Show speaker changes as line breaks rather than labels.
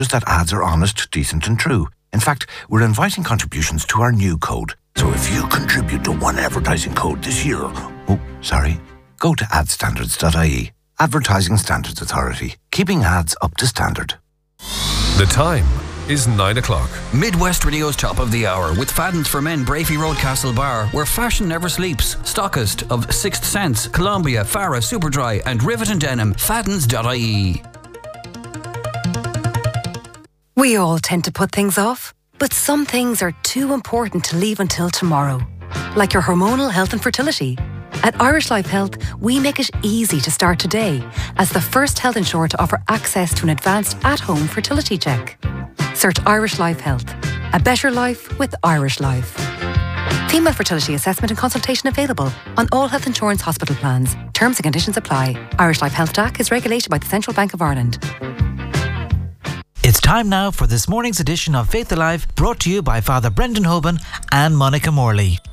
that ads are honest, decent and true. In fact, we're inviting contributions to our new code. So if you contribute to one advertising code this year... Go to adstandards.ie. Advertising Standards Authority. Keeping ads up to standard.
The time is 9 o'clock.
Midwest Radio's top of the hour with Fadden's for Men, Brafey Road, Castle Bar, where fashion never sleeps. Stockist of Sixth Sense, Columbia, Farah, Superdry and Rivet and Denim. Faddens.ie.
We all tend to put things off, but some things are too important to leave until tomorrow. Like your hormonal health and fertility. At Irish Life Health, we make it easy to start today as the first health insurer to offer access to an advanced at-home fertility check. Search Irish Life Health. A better life with Irish Life. Female fertility assessment and consultation available on all health insurance hospital plans. Terms and conditions apply. Irish Life Health DAC is regulated by the Central Bank of Ireland.
It's time now for this morning's edition of Faith Alive, brought to you by Father Brendan Hoban and Monica Morley.